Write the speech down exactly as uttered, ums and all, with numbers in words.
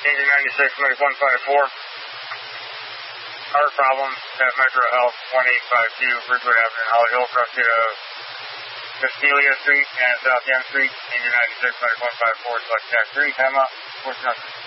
Engine ninety-six, medic one five four. Heart problem at Metro Health, one eight five two, Bridgewood Avenue, Holly Hill, across to Castelia Street and South Young Street. Engine ninety-six, medic one five four, select tax three, time out, four nothing.